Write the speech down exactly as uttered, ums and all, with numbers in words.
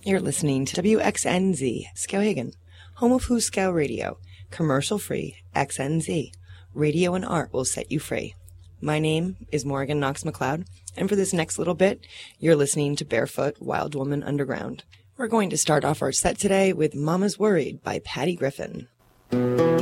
You're listening to W X N Z, Skowhegan, home of Hooskow Radio, commercial-free X N Z. Radio and art will set you free. My name is Morgan Knox McLeod, and for this next little bit, you're listening to Barefoot Wild Woman Underground. We're going to start off our set today with Mama's Worried by Patty Griffin.